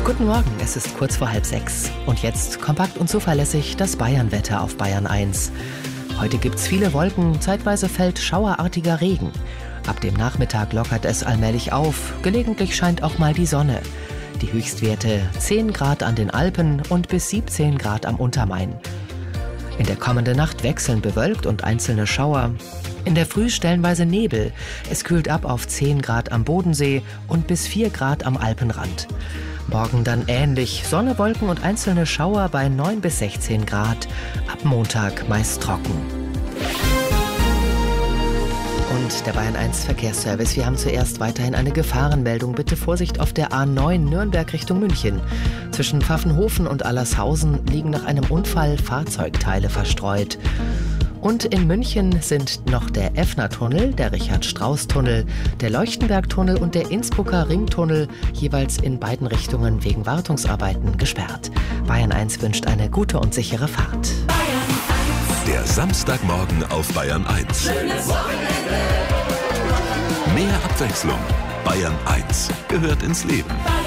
Guten Morgen, es ist kurz vor 5:30 und jetzt kompakt und zuverlässig das Bayernwetter auf Bayern 1. Heute gibt's viele Wolken, zeitweise fällt schauerartiger Regen. Ab dem Nachmittag lockert es allmählich auf, gelegentlich scheint auch mal die Sonne. Die Höchstwerte 10 Grad an den Alpen und bis 17 Grad am Untermain. In der kommenden Nacht wechseln bewölkt und einzelne Schauer. In der Früh stellenweise Nebel. Es kühlt ab auf 10 Grad am Bodensee und bis 4 Grad am Alpenrand. Morgen dann ähnlich. Sonne, Wolken und einzelne Schauer bei 9 bis 16 Grad. Ab Montag meist trocken. Und der Bayern 1 Verkehrsservice. Wir haben zuerst weiterhin eine Gefahrenmeldung. Bitte Vorsicht auf der A9 Nürnberg Richtung München. Zwischen Pfaffenhofen und Allershausen liegen nach einem Unfall Fahrzeugteile verstreut. Und in München sind noch der Effner-Tunnel, der Richard-Strauss-Tunnel, der Leuchtenberg-Tunnel und der Innsbrucker Ringtunnel jeweils in beiden Richtungen wegen Wartungsarbeiten gesperrt. Bayern 1 wünscht eine gute und sichere Fahrt. Der Samstagmorgen auf Bayern 1. Schönes Wochenende. Mehr Abwechslung. Bayern 1 gehört ins Leben.